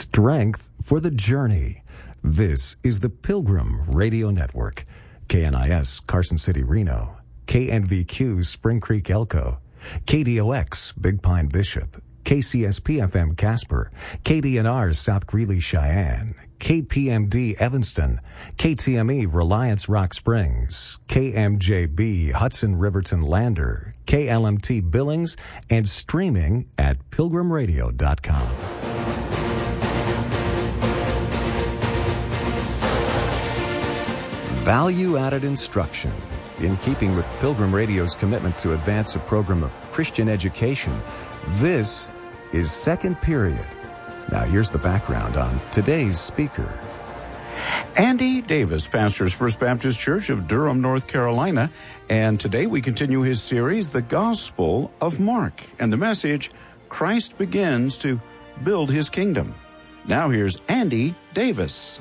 strength for the journey. This is the Pilgrim Radio Network. KNIS, Carson City, Reno. KNVQ, Spring Creek, Elko. KDOX, Big Pine, Bishop. KCSP-FM, Casper. KDNR, South Greeley, Cheyenne. KPMD, Evanston. KTME, Reliance, Rock Springs. KMJB, Hudson, Riverton, Lander. KLMT, Billings, and streaming at pilgrimradio.com. Value-added instruction. In keeping with Pilgrim Radio's commitment to advance a program of Christian education, this is Second Period. Now here's the background on today's speaker. Andy Davis pastors First Baptist Church of Durham, North Carolina, and today we continue his series, The Gospel of Mark, and the message, Christ begins to build his kingdom. Now here's Andy Davis.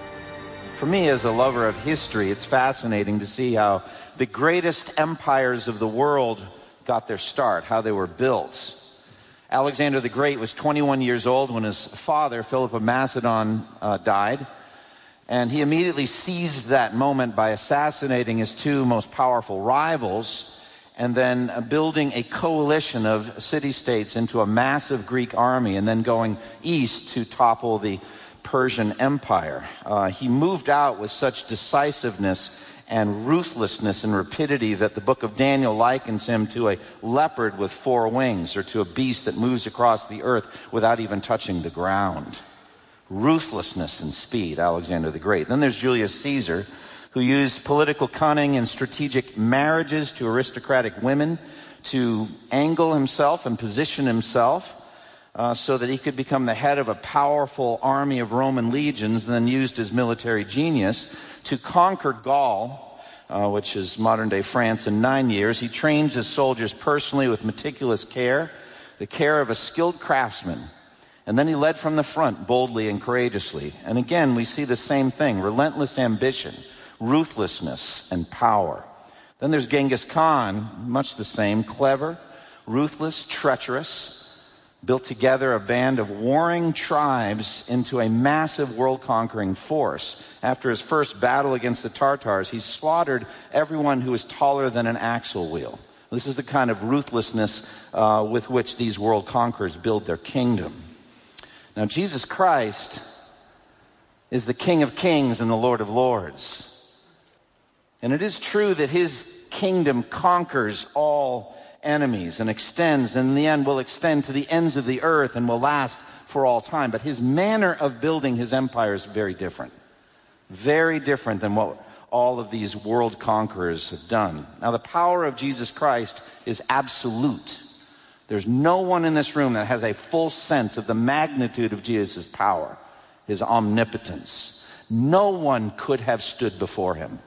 For me, as a lover of history, it's fascinating to see how the greatest empires of the world got their start, how they were built. Alexander the Great was 21 years old when his father, Philip of Macedon, died. And he immediately seized that moment by assassinating his two most powerful rivals and then building a coalition of city-states into a massive Greek army and then going east to topple the Persian Empire. He moved out with such decisiveness and ruthlessness and rapidity that the book of Daniel likens him to a leopard with four wings, or to a beast that moves across the earth without even touching the ground. Ruthlessness and speed, Alexander the Great. Then there's Julius Caesar, who used political cunning and strategic marriages to aristocratic women to angle himself and position himself so that he could become the head of a powerful army of Roman legions, and then used his military genius to conquer Gaul, which is modern-day France, in 9 years. He trained his soldiers personally with meticulous care, the care of a skilled craftsman. And then he led from the front boldly and courageously. And again, we see the same thing, relentless ambition, ruthlessness, and power. Then there's Genghis Khan, much the same, clever, ruthless, treacherous, built together a band of warring tribes into a massive world-conquering force. After his first battle against the Tartars, he slaughtered everyone who was taller than an axle wheel. This is the kind of ruthlessness with which these world conquerors build their kingdom. Now, Jesus Christ is the King of Kings and the Lord of Lords. And it is true that his kingdom conquers all enemies and extends, and in the end will extend to the ends of the earth and will last for all time. But his manner of building his empire is very different than what all of these world conquerors have done. Now, the power of Jesus Christ is absolute. There's no one in this room that has a full sense of the magnitude of Jesus' power, his omnipotence. No one could have stood before him.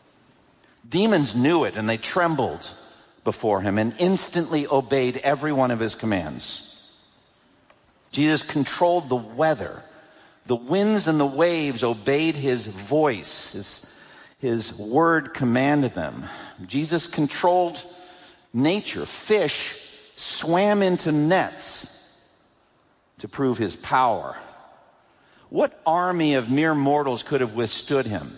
Demons knew it, and they trembled before him and instantly obeyed every one of his commands. Jesus controlled the weather. The winds and the waves obeyed his voice. His word commanded them. Jesus controlled nature. Fish swam into nets to prove his power. What army of mere mortals could have withstood him?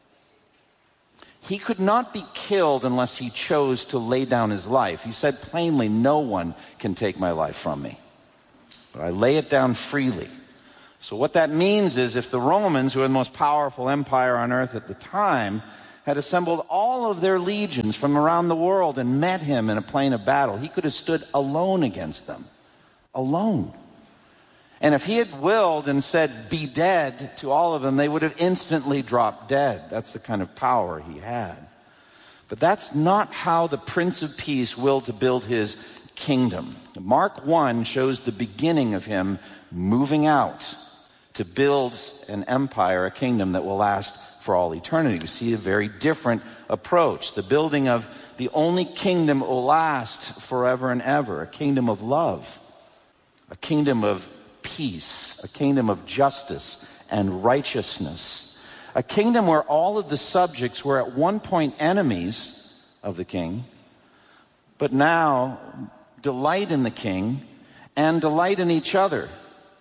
He could not be killed unless he chose to lay down his life. He said plainly, no one can take my life from me, but I lay it down freely. So what that means is, if the Romans, who were the most powerful empire on earth at the time, had assembled all of their legions from around the world and met him in a plain of battle, he could have stood alone against them. Alone. And if he had willed and said, be dead to all of them, they would have instantly dropped dead. That's the kind of power he had. But that's not how the Prince of Peace willed to build his kingdom. Mark 1 shows the beginning of him moving out to build an empire, a kingdom that will last for all eternity. We see a very different approach. The building of the only kingdom that will last forever and ever. A kingdom of love. A kingdom of peace, a kingdom of justice and righteousness, a kingdom where all of the subjects were at one point enemies of the king, but now delight in the king and delight in each other.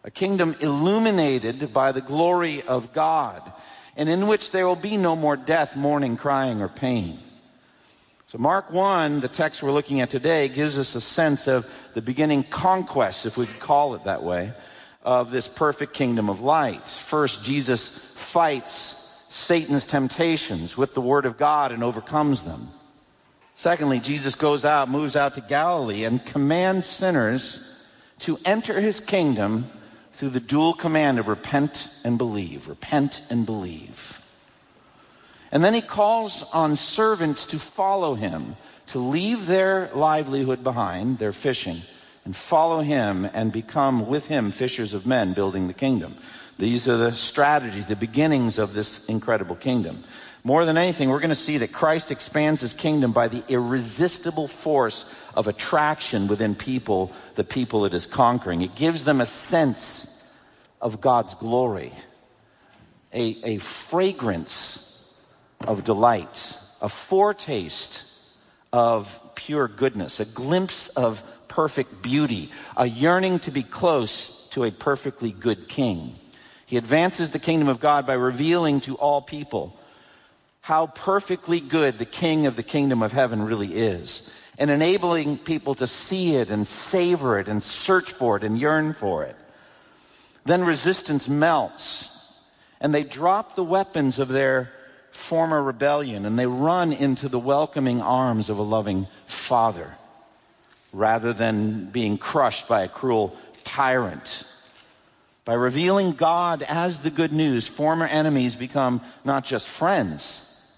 a kingdom illuminated by the glory of God, and in which there will be no more death, mourning, crying, or pain. So Mark 1, the text we're looking at today, gives us a sense of the beginning conquest, if we could call it that way, of this perfect kingdom of light. First, Jesus fights Satan's temptations with the word of God and overcomes them. Secondly, Jesus moves out to Galilee and commands sinners to enter his kingdom through the dual command of repent and believe. Repent and believe. And then he calls on servants to follow him, to leave their livelihood behind, their fishing, and follow him and become with him fishers of men, building the kingdom. These are the strategies, the beginnings of this incredible kingdom. More than anything, we're going to see that Christ expands his kingdom by the irresistible force of attraction within people, the people it is conquering. It gives them a sense of God's glory, a fragrance of delight, a foretaste of pure goodness, a glimpse of perfect beauty, a yearning to be close to a perfectly good king. He advances the kingdom of God by revealing to all people how perfectly good the King of the kingdom of heaven really is, and enabling people to see it and savor it and search for it and yearn for it. Then resistance melts, and they drop the weapons of their former rebellion, and they run into the welcoming arms of a loving Father, rather than being crushed by a cruel tyrant. By revealing God as the good news, former enemies become not just friends,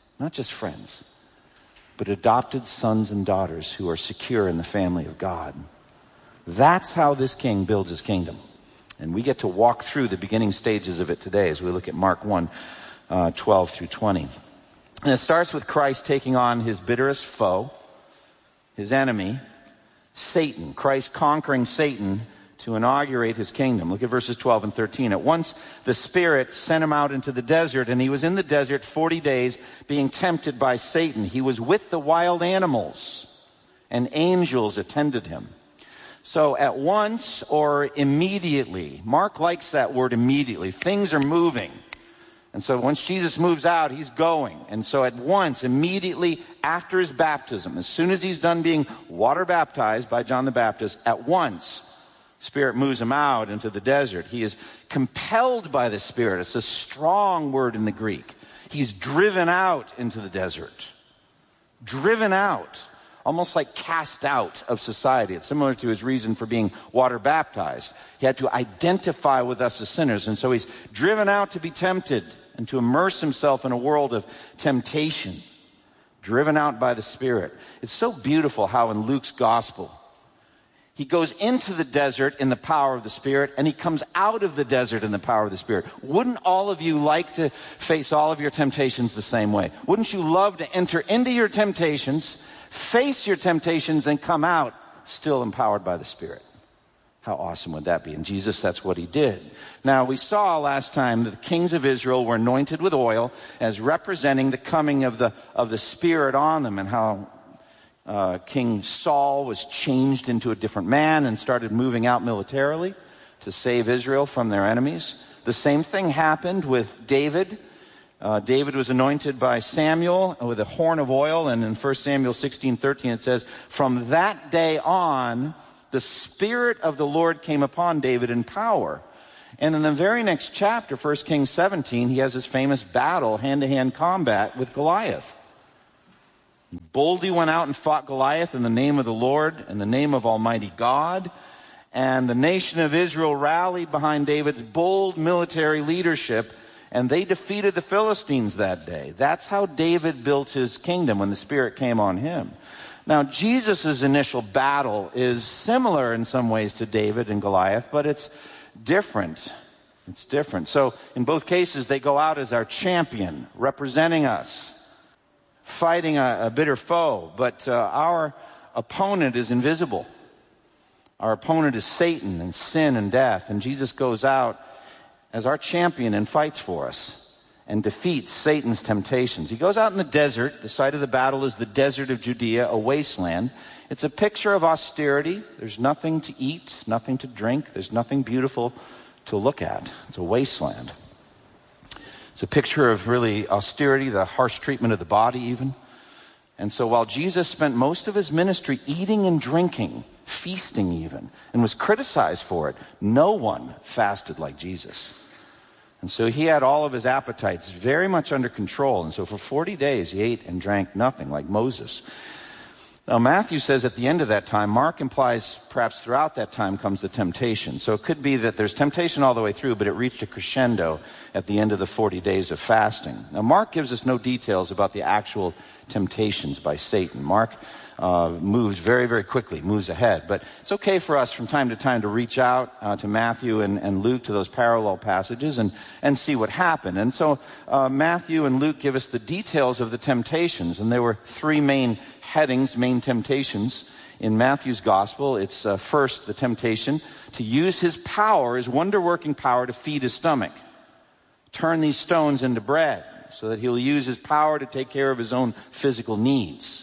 but adopted sons and daughters who are secure in the family of God. That's how this king builds his kingdom. And we get to walk through the beginning stages of it today as we look at Mark 1, 12 through 20. And it starts with Christ taking on his bitterest foe, his enemy, Satan. Christ conquering Satan to inaugurate his kingdom. Look at verses 12 and 13. At once the Spirit sent him out into the desert, and he was in the desert 40 days being tempted by Satan. He was with the wild animals, and angels attended him. So at once or immediately. Mark likes that word immediately. Things are moving. And so once Jesus moves out, he's going. And so at once, immediately after his baptism, as soon as he's done being water baptized by John the Baptist, at once Spirit moves him out into the desert. He is compelled by the Spirit. It's a strong word in the Greek. He's driven out into the desert. Driven out. Almost like cast out of society. It's similar to his reason for being water baptized. He had to identify with us as sinners. And so he's driven out to be tempted and to immerse himself in a world of temptation. Driven out by the Spirit. It's so beautiful how in Luke's gospel, he goes into the desert in the power of the Spirit, and he comes out of the desert in the power of the Spirit. Wouldn't all of you like to face all of your temptations the same way? Wouldn't you love to enter into your temptations, face your temptations, and come out still empowered by the Spirit? How awesome would that be? And Jesus, that's what he did. Now, we saw last time that the kings of Israel were anointed with oil as representing the coming of the Spirit on them, and how King Saul was changed into a different man and started moving out militarily to save Israel from their enemies. The same thing happened with David. David was anointed by Samuel with a horn of oil, and in 1 Samuel 16:13 it says, "From that day on, the Spirit of the Lord came upon David in power." And in the very next chapter, 1 Kings 17, he has his famous battle, hand-to-hand combat with Goliath. He boldly went out and fought Goliath in the name of the Lord, in the name of Almighty God. And the nation of Israel rallied behind David's bold military leadership, and they defeated the Philistines that day. That's how David built his kingdom when the Spirit came on him. Now, Jesus' initial battle is similar in some ways to David and Goliath, but it's different. It's different. So in both cases, they go out as our champion, representing us, fighting a bitter foe. But our opponent is invisible. Our opponent is Satan and sin and death. And Jesus goes out as our champion and fights for us and defeats Satan's temptations. He goes out in the desert. The site of the battle is the desert of Judea, a wasteland. It's a picture of austerity. There's nothing to eat, nothing to drink. There's nothing beautiful to look at. It's a wasteland. It's a picture of really austerity, the harsh treatment of the body even. And so while Jesus spent most of his ministry eating and drinking, feasting even, and was criticized for it, no one fasted like Jesus. And so he had all of his appetites very much under control. And so for 40 days he ate and drank nothing like Moses. Now Matthew says at the end of that time, Mark implies perhaps throughout that time comes the temptation. So it could be that there's temptation all the way through, but it reached a crescendo at the end of the 40 days of fasting. Now Mark gives us no details about the actual temptations by Satan. Mark moves very, very quickly, moves ahead. But it's okay for us from time to time to reach out to Matthew and Luke, to those parallel passages, and see what happened. And so Matthew and Luke give us the details of the temptations. And there were three main headings, main temptations in Matthew's gospel. It's first the temptation to use his power, his wonder-working power, to feed his stomach. Turn these stones into bread, so that he'll use his power to take care of his own physical needs.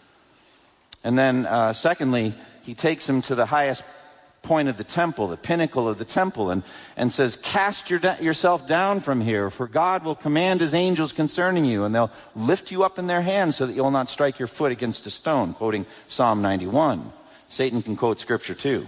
And then, secondly, he takes him to the highest point of the temple, the pinnacle of the temple, and says, cast yourself down from here, for God will command his angels concerning you, and they'll lift you up in their hands so that you'll not strike your foot against a stone, quoting Psalm 91. Satan can quote scripture too.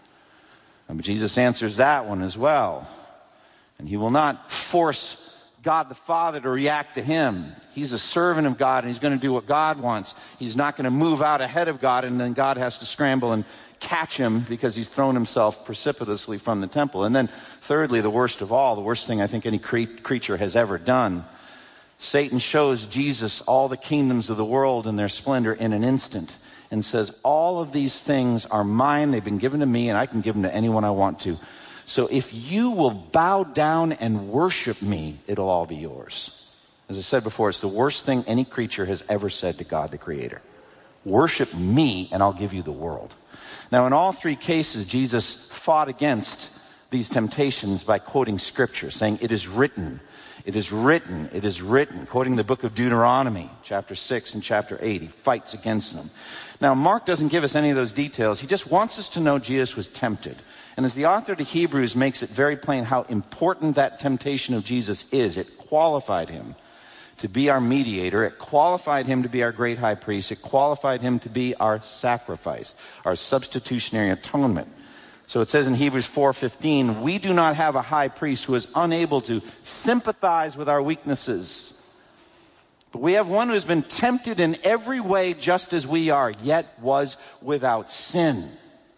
But Jesus answers that one as well. And he will not force God the Father to react to him. He's a servant of God, and he's going to do what God wants. He's not going to move out ahead of God, and then God has to scramble and catch him because he's thrown himself precipitously from the temple. And then thirdly, the worst of all, the worst thing I think any creature has ever done, Satan shows Jesus all the kingdoms of the world and their splendor in an instant, and says, all of these things are mine, they've been given to me, and I can give them to anyone I want to. So if you will bow down and worship me, it'll all be yours. As I said before, it's the worst thing any creature has ever said to God the Creator. Worship me and I'll give you the world. Now in all three cases, Jesus fought against these temptations by quoting scripture, saying, it is written, it is written, it is written, quoting the book of Deuteronomy, chapter 6 and chapter 8. He fights against them. Now Mark doesn't give us any of those details. He just wants us to know Jesus was tempted. And as the author to Hebrews makes it very plain how important that temptation of Jesus is, it qualified him to be our mediator. It qualified him to be our great high priest. It qualified him to be our sacrifice, our substitutionary atonement. So it says in Hebrews 4:15, we do not have a high priest who is unable to sympathize with our weaknesses. But we have one who has been tempted in every way just as we are, yet was without sin.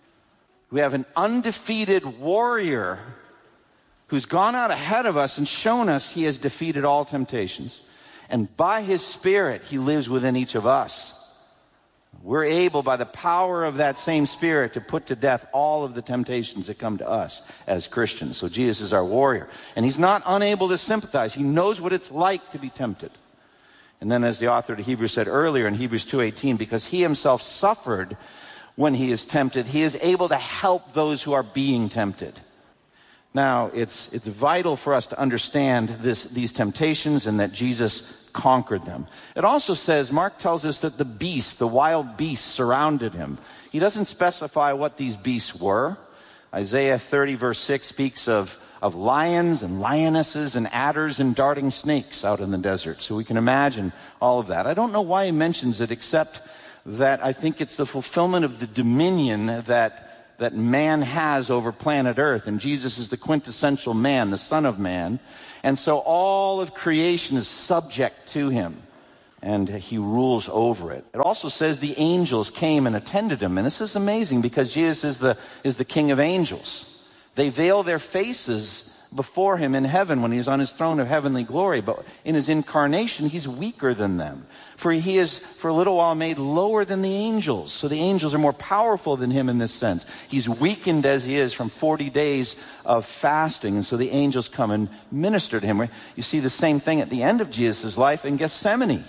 We have an undefeated warrior who's gone out ahead of us and shown us he has defeated all temptations. And by his Spirit, he lives within each of us. We're able, by the power of that same Spirit, to put to death all of the temptations that come to us as Christians. So Jesus is our warrior. And he's not unable to sympathize. He knows what it's like to be tempted. And then as the author to Hebrews said earlier in Hebrews 2:18, because he himself suffered when he is tempted, he is able to help those who are being tempted. Now, it's vital for us to understand these temptations and that Jesus conquered them. It also says, Mark tells us that the wild beasts surrounded him. He doesn't specify what these beasts were. Isaiah 30 verse 6 speaks of lions and lionesses and adders and darting snakes out in the desert. So we can imagine all of that. I don't know why he mentions it, except that I think it's the fulfillment of the dominion that man has over planet Earth. And Jesus is the quintessential man, the Son of Man. And so all of creation is subject to him, and he rules over it. It also says the angels came and attended him. And this is amazing because Jesus is the King of angels. They veil their faces before him in heaven when he's on his throne of heavenly glory. But in his incarnation, he's weaker than them. For he is, for a little while, made lower than the angels. So the angels are more powerful than him in this sense. He's weakened as he is from 40 days of fasting. And so the angels come and minister to him. You see the same thing at the end of Jesus' life in Gethsemane,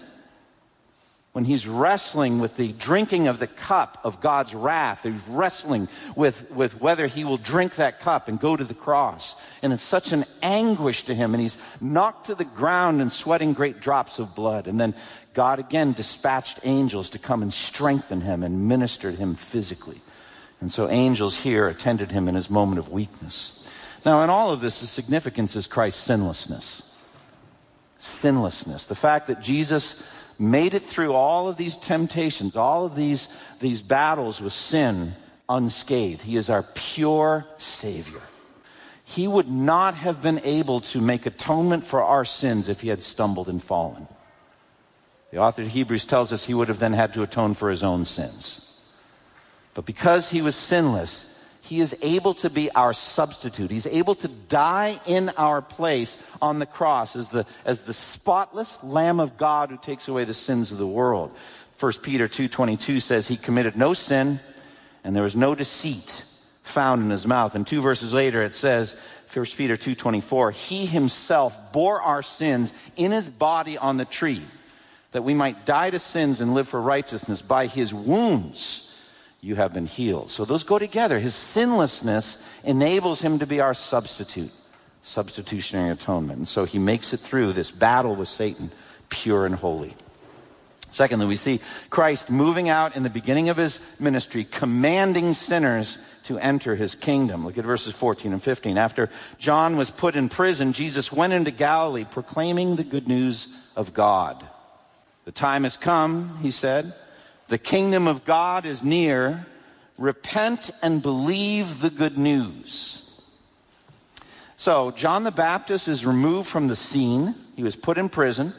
when he's wrestling with the drinking of the cup of God's wrath. He's wrestling with whether he will drink that cup and go to the cross. And it's such an anguish to him, and he's knocked to the ground and sweating great drops of blood. And then God again dispatched angels to come and strengthen him and minister to him physically. And so angels here attended him in his moment of weakness. Now, in all of this, the significance is Christ's sinlessness. Sinlessness. The fact that Jesus made it through all of these temptations, all of these battles with sin unscathed. He is our pure Savior. He would not have been able to make atonement for our sins if he had stumbled and fallen. The author of Hebrews tells us he would have then had to atone for his own sins. But because he was sinless, he is able to be our substitute. He's able to die in our place on the cross as the spotless Lamb of God who takes away the sins of the world. 1 Peter 2:22 says he committed no sin and there was no deceit found in his mouth. And 2 verses later it says, 1 Peter 2:24, he himself bore our sins in his body on the tree, that we might die to sins and live for righteousness. By his wounds you have been healed. So those go together. His sinlessness enables him to be our substitute, substitutionary atonement. And so he makes it through this battle with Satan, pure and holy. Secondly, we see Christ moving out in the beginning of his ministry, commanding sinners to enter his kingdom. Look at verses 14 and 15. After John was put in prison, Jesus went into Galilee proclaiming the good news of God. The time has come, he said. The kingdom of God is near. Repent and believe the good news. So, John the Baptist is removed from the scene. He was put in prison.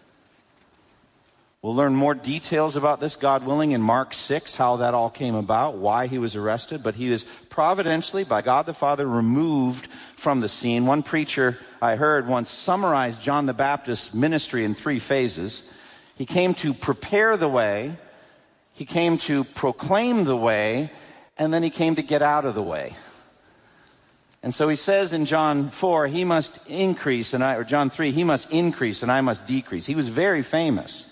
We'll learn more details about this, God willing, in Mark 6, how that all came about, why he was arrested. But he was providentially, by God the Father, removed from the scene. One preacher I heard once summarized John the Baptist's ministry in 3 phases. He came to prepare the way, he came to proclaim the way, and then he came to get out of the way. And so he says in John 4, he must increase, or John 3, he must increase and I must decrease. He was very famous.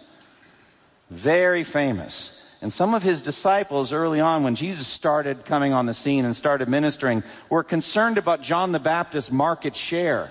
Very famous. And some of his disciples early on, when Jesus started coming on the scene and started ministering, were concerned about John the Baptist's market share.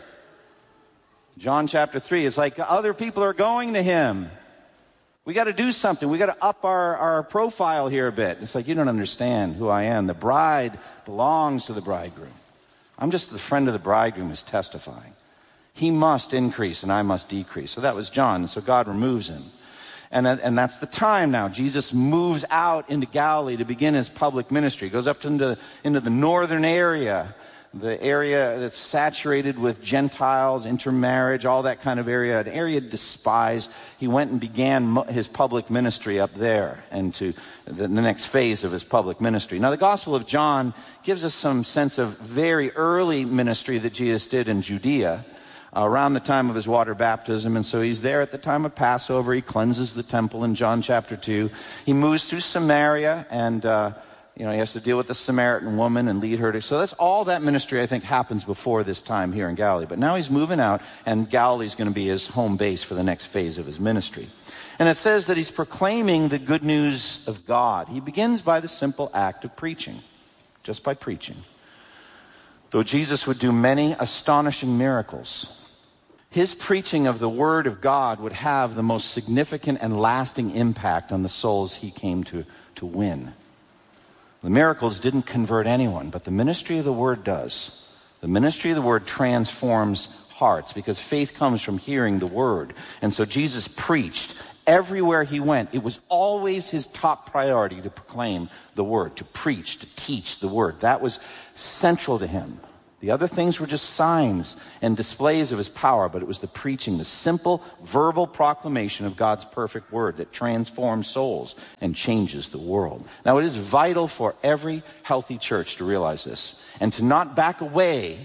John chapter 3, it's like other people are going to him. We got to do something. We got to up our profile here a bit. It's like, you don't understand who I am. The bride belongs to the bridegroom. I'm just the friend of the bridegroom who's testifying. He must increase and I must decrease. So that was John. So God removes him. And that's the time now. Jesus moves out into Galilee to begin his public ministry. He goes up into the northern area, the area that's saturated with Gentiles, intermarriage, all that kind of area, an area despised. He went and began his public ministry up there and to the next phase of his public ministry. Now, the Gospel of John gives us some sense of very early ministry that Jesus did in Judea, around the time of his water baptism. And so he's there at the time of Passover. He cleanses the temple in John chapter 2. He moves through Samaria and, he has to deal with the Samaritan woman and lead her to. So that's all that ministry, I think, happens before this time here in Galilee. But now he's moving out, and Galilee's going to be his home base for the next phase of his ministry. And it says that he's proclaiming the good news of God. He begins by the simple act of preaching, just by preaching. Though Jesus would do many astonishing miracles, his preaching of the Word of God would have the most significant and lasting impact on the souls he came to win. The miracles didn't convert anyone, but the ministry of the Word does. The ministry of the Word transforms hearts because faith comes from hearing the Word. And so Jesus preached everywhere he went. It was always his top priority to proclaim the Word, to preach, to teach the Word. That was central to him. The other things were just signs and displays of his power, but it was the preaching, the simple verbal proclamation of God's perfect word that transforms souls and changes the world. Now, it is vital for every healthy church to realize this and to not back away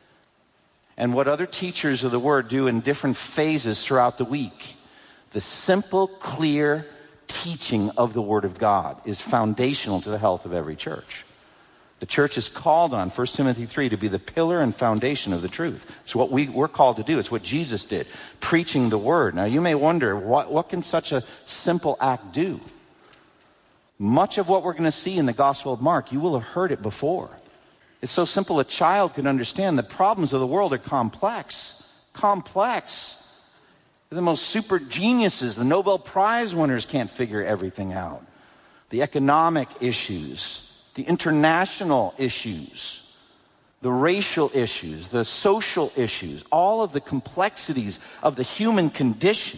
and what other teachers of the word do in different phases throughout the week. The simple, clear teaching of the word of God is foundational to the health of every church. The church is called on, 1 Timothy 3, to be the pillar and foundation of the truth. It's what we're called to do. It's what Jesus did, preaching the word. Now, you may wonder, what can such a simple act do? Much of what we're going to see in the Gospel of Mark, you will have heard it before. It's so simple a child can understand. The problems of the world are complex. Complex. The most super geniuses, the Nobel Prize winners can't figure everything out. The economic issues, the international issues, the racial issues, the social issues, all of the complexities of the human condition.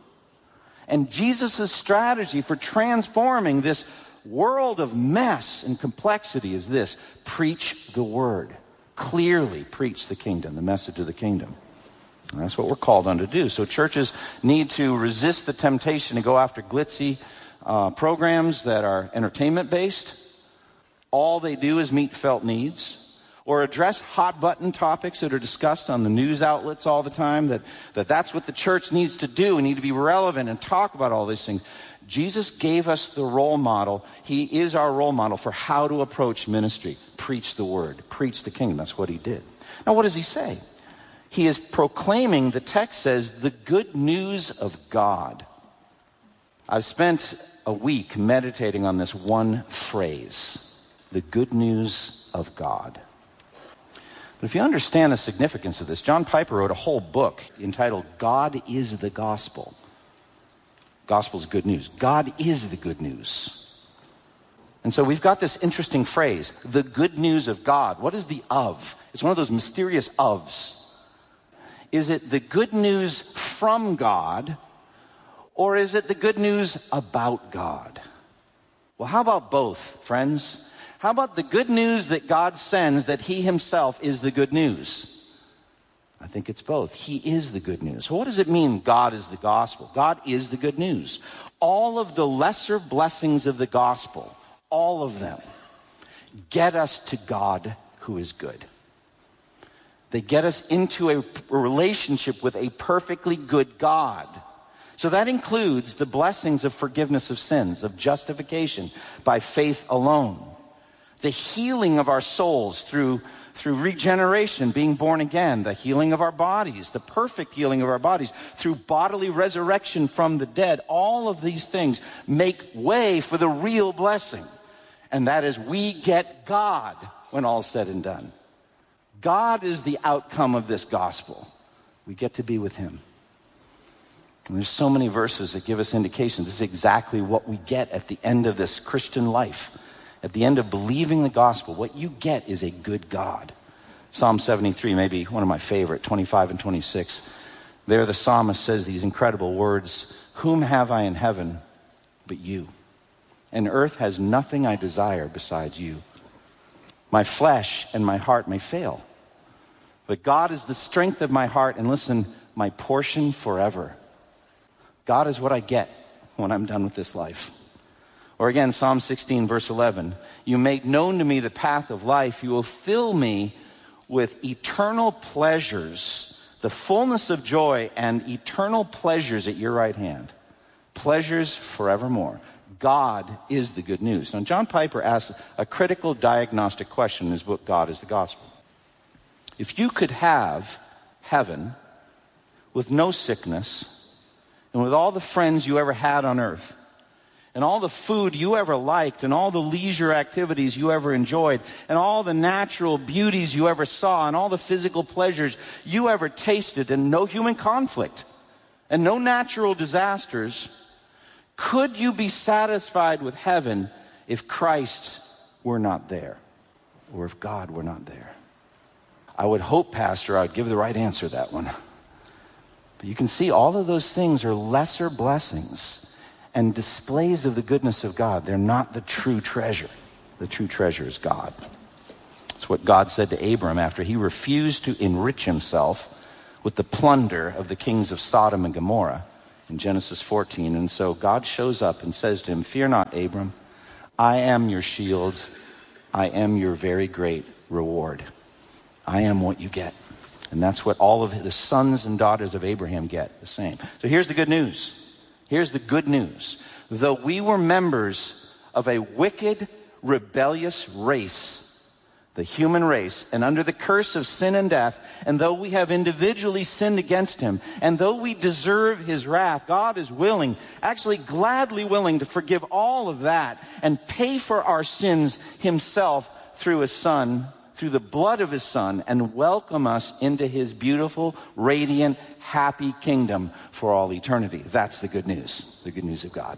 And Jesus' strategy for transforming this world of mess and complexity is this: preach the word. Clearly preach the kingdom, the message of the kingdom. And that's what we're called on to do. So churches need to resist the temptation to go after glitzy programs that are entertainment-based. All they do is meet felt needs, or address hot-button topics that are discussed on the news outlets all the time, that's what the church needs to do. We need to be relevant and talk about all these things. Jesus gave us the role model. He is our role model for how to approach ministry. Preach the word. Preach the kingdom. That's what he did. Now, what does he say? He is proclaiming, the text says, the good news of God. I've spent a week meditating on this one phrase, the good news of God. But if you understand the significance of this, John Piper wrote a whole book entitled God is the Gospel. Gospel is good news. God is the good news. And so we've got this interesting phrase, the good news of God. What is the of? It's one of those mysterious ofs. Is it the good news from God, or is it the good news about God? Well, how about both, friends? How about the good news that God sends, that he himself is the good news? I think it's both. He is the good news. So what does it mean, God is the gospel? God is the good news. All of the lesser blessings of the gospel, all of them, get us to God who is good. They get us into a relationship with a perfectly good God. So that includes the blessings of forgiveness of sins, of justification by faith alone. The healing of our souls through regeneration, being born again, the healing of our bodies, the perfect healing of our bodies, through bodily resurrection from the dead. All of these things make way for the real blessing. And that is, we get God when all's said and done. God is the outcome of this gospel. We get to be with him. And there's so many verses that give us indications. This is exactly what we get at the end of this Christian life. At the end of believing the gospel, what you get is a good God. Psalm 73, maybe one of my favorite, 25 and 26. There the psalmist says these incredible words, "Whom have I in heaven but you? And earth has nothing I desire besides you. My flesh and my heart may fail, but God is the strength of my heart, and listen, my portion forever." God is what I get when I'm done with this life. Or again, Psalm 16, verse 11. "You make known to me the path of life. You will fill me with eternal pleasures, the fullness of joy and eternal pleasures at your right hand. Pleasures forevermore." God is the good news. Now, John Piper asks a critical diagnostic question in his book, God is the Gospel. If you could have heaven with no sickness, and with all the friends you ever had on earth, and all the food you ever liked, and all the leisure activities you ever enjoyed, and all the natural beauties you ever saw, and all the physical pleasures you ever tasted, and no human conflict, and no natural disasters, could you be satisfied with heaven if Christ were not there, or if God were not there? I would hope, Pastor, I would give the right answer to that one. But you can see all of those things are lesser blessings and displays of the goodness of God. They're not the true treasure. The true treasure is God. It's what God said to Abram after he refused to enrich himself with the plunder of the kings of Sodom and Gomorrah in Genesis 14. And so God shows up and says to him, "Fear not, Abram. I am your shield. I am your very great reward. I am what you get." And that's what all of the sons and daughters of Abraham get, the same. So here's the good news. Here's the good news. Though we were members of a wicked, rebellious race, the human race, and under the curse of sin and death, and though we have individually sinned against him, and though we deserve his wrath, God is willing, actually gladly willing, to forgive all of that and pay for our sins himself through his Son, through the blood of his Son, and welcome us into his beautiful, radiant, happy kingdom for all eternity. That's the good news of God.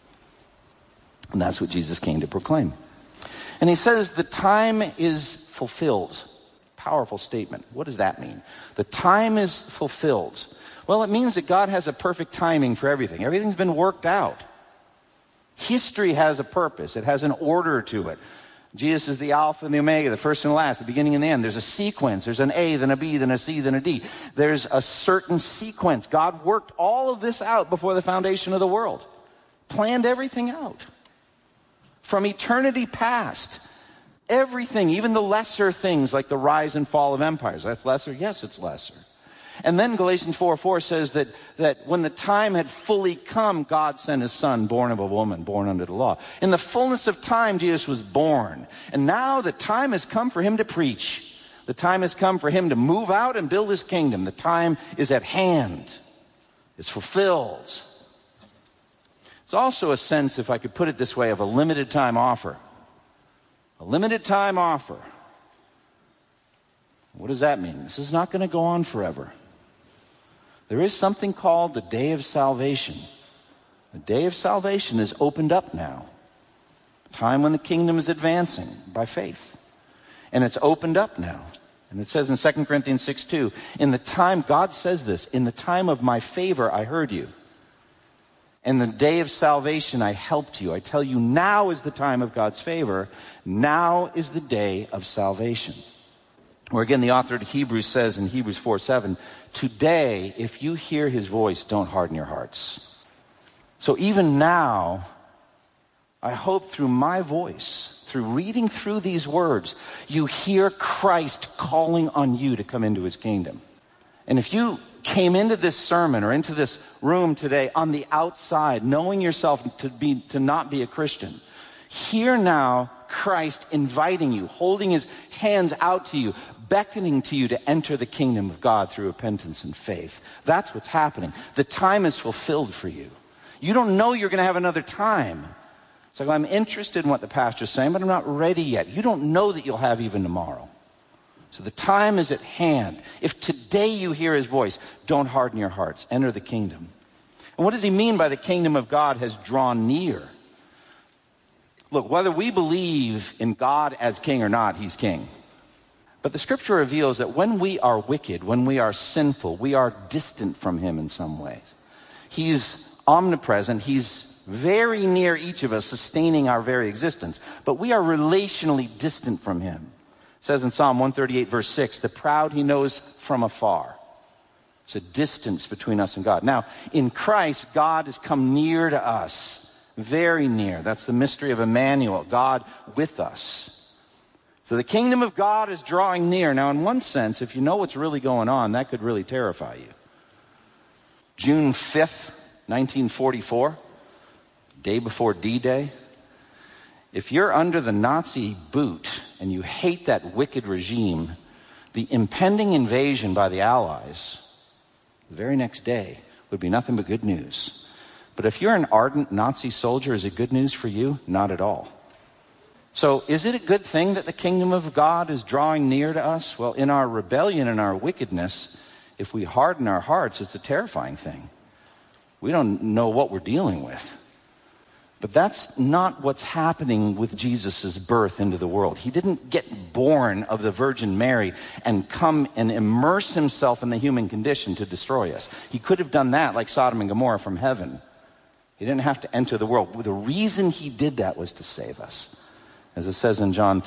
And that's what Jesus came to proclaim. And he says the time is fulfilled. powerful statement. What does that mean? The time is fulfilled. Well, it means that God has a perfect timing for everything. Everything's been worked out. History has a purpose. It has an order to it. Jesus is the Alpha and the Omega, the first and the last, the beginning and the end. There's a sequence. There's an A, then a B, then a C, then a D. There's a certain sequence. God worked all of this out before the foundation of the world. Planned everything out. From eternity past, everything, even the lesser things like the rise and fall of empires. That's lesser? Yes, it's lesser. And then Galatians 4:4 says that when the time had fully come, God sent his son, born of a woman, born under the law. In the fullness of time, Jesus was born. And now the time has come for him to preach. The time has come for him to move out and build his kingdom. The time is at hand. It's fulfilled. It's also a sense, if I could put it this way, of a limited time offer. A limited time offer. What does that mean? This is not going to go on forever. There is something called the day of salvation. The day of salvation is opened up now. A time when the kingdom is advancing by faith. And it's opened up now. And it says in 2 Corinthians 6:2, in the time, God says this, in the time of my favor I heard you. In the day of salvation I helped you. I tell you, now is the time of God's favor. Now is the day of salvation. Or again, the author of Hebrews says in Hebrews 4:7, today, if you hear his voice, don't harden your hearts. So even now, I hope through my voice, through reading through these words, you hear Christ calling on you to come into his kingdom. And if you came into this sermon or into this room today on the outside, knowing yourself to not be a Christian, hear now Christ inviting you, holding his hands out to you, beckoning to you to enter the kingdom of God through repentance and faith. That's what's happening. The time is fulfilled for you. You don't know you're going to have another time. It's like, I'm interested in what the pastor's saying, but I'm not ready yet. You don't know that you'll have even tomorrow. So the time is at hand. If today you hear his voice, don't harden your hearts. Enter the kingdom. And what does he mean by the kingdom of God has drawn near? Look, whether we believe in God as king or not, he's king. But the scripture reveals that when we are wicked, when we are sinful, we are distant from him in some ways. He's omnipresent. He's very near each of us, sustaining our very existence. But we are relationally distant from him. It says in Psalm 138, verse 6, the proud he knows from afar. It's a distance between us and God. Now, in Christ, God has come near to us. Very near. That's the mystery of Emmanuel, God with us. So the kingdom of God is drawing near. Now, in one sense, if you know what's really going on, that could really terrify you. June 5th, 1944, day before D-Day. If you're under the Nazi boot and you hate that wicked regime, the impending invasion by the Allies the very next day would be nothing but good news. But if you're an ardent Nazi soldier, is it good news for you? Not at all. So is it a good thing that the kingdom of God is drawing near to us? Well, in our rebellion and our wickedness, if we harden our hearts, it's a terrifying thing. We don't know what we're dealing with. But that's not what's happening with Jesus' birth into the world. He didn't get born of the Virgin Mary and come and immerse himself in the human condition to destroy us. He could have done that like Sodom and Gomorrah from heaven. He didn't have to enter the world. The reason he did that was to save us. As it says in John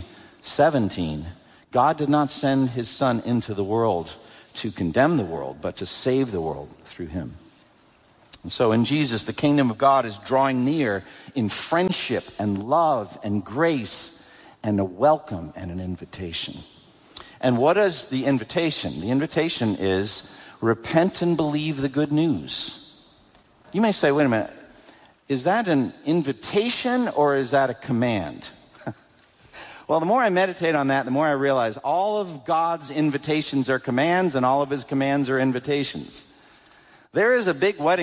3:17, God did not send his son into the world to condemn the world, but to save the world through him. And so in Jesus, the kingdom of God is drawing near in friendship and love and grace and a welcome and an invitation. And what is the invitation? The invitation is repent and believe the good news. You may say, wait a minute, is that an invitation or is that a command? Well, the more I meditate on that, the more I realize all of God's invitations are commands and all of his commands are invitations. There is a big wedding